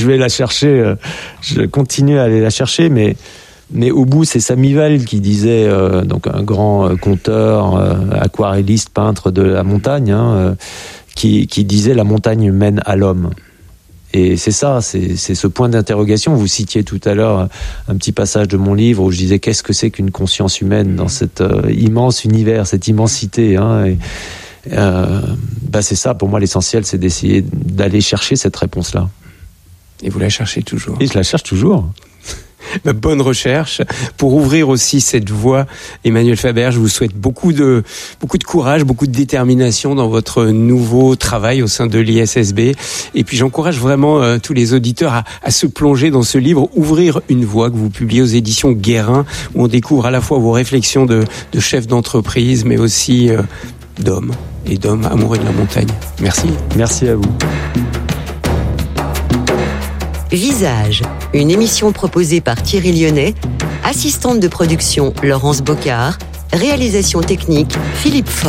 Je vais la chercher, je continue à aller la chercher, mais au bout, c'est Samivel qui disait, donc un grand conteur, aquarelliste, peintre de la montagne, qui disait « La montagne mène à l'homme ». Et c'est ça, c'est ce point d'interrogation. Vous citiez tout à l'heure un petit passage de mon livre où je disais qu'est-ce que c'est qu'une conscience humaine dans cet immense univers, cette immensité. C'est ça, pour moi, l'essentiel, c'est d'essayer d'aller chercher cette réponse-là. Et vous la cherchez toujours. Et je la cherche toujours. Bonne recherche. Pour ouvrir aussi cette voie, Emmanuel Faber, je vous souhaite beaucoup de courage, beaucoup de détermination dans votre nouveau travail au sein de l'ISSB. Et puis j'encourage vraiment tous les auditeurs à se plonger dans ce livre, Ouvrir une voie, que vous publiez aux éditions Guérin, où on découvre à la fois vos réflexions de chef d'entreprise, mais aussi d'hommes amoureux de la montagne. Merci. Merci à vous. Visage, une émission proposée par Thierry Lyonnais, assistante de production Laurence Bocard, réalisation technique Philippe Faure.